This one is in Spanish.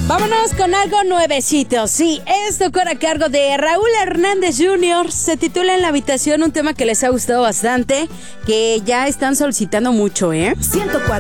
Vámonos con algo nuevecito. Sí, esto corre a cargo de Raúl Hernández Jr. Se titula En la habitación, un tema que les ha gustado bastante, que ya están solicitando mucho, 104.